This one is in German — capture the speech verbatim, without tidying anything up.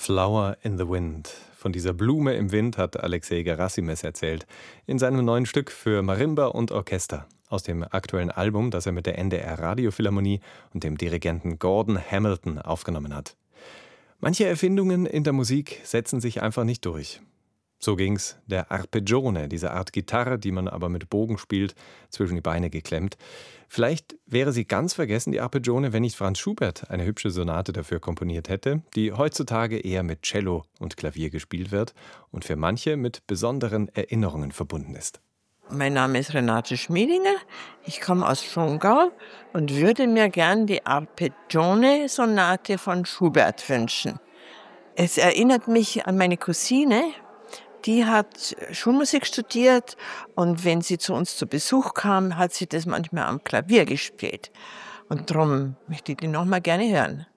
Flower in the Wind. Von dieser Blume im Wind hat Alexei Gerassimes erzählt. In seinem neuen Stück für Marimba und Orchester. Aus dem aktuellen Album, das er mit der N D R Radiophilharmonie und dem Dirigenten Gordon Hamilton aufgenommen hat. Manche Erfindungen in der Musik setzen sich einfach nicht durch. So ging's der Arpeggione, diese Art Gitarre, die man aber mit Bogen spielt, zwischen die Beine geklemmt. Vielleicht wäre sie ganz vergessen, die Arpeggione, wenn nicht Franz Schubert eine hübsche Sonate dafür komponiert hätte, die heutzutage eher mit Cello und Klavier gespielt wird und für manche mit besonderen Erinnerungen verbunden ist. Mein Name ist Renate Schmiedinger, ich komme aus Schongau und würde mir gern die Arpeggione-Sonate von Schubert wünschen. Es erinnert mich an meine Cousine, die hat Schulmusik studiert und wenn sie zu uns zu Besuch kam, hat sie das manchmal am Klavier gespielt. Und darum möchte ich die noch mal gerne hören.